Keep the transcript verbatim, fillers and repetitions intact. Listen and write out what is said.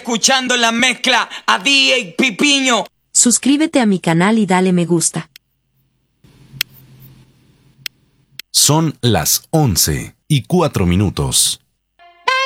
escuchando la mezcla a D J Pipiño. Suscríbete a mi canal y dale me gusta. Son las once y cuatro minutos.